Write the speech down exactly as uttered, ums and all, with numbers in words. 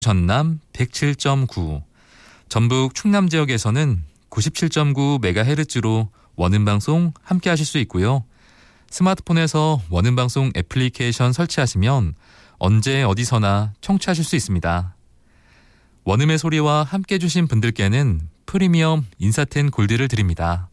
전남 백칠 점 구, 전북 충남 지역에서는 구십칠 점 구 메가헤르츠로 원음방송 함께 하실 수 있고요. 스마트폰에서 원음방송 애플리케이션 설치하시면 언제 어디서나 청취하실 수 있습니다. 원음의 소리와 함께 해주신 분들께는 프리미엄 인사텐 골드를 드립니다.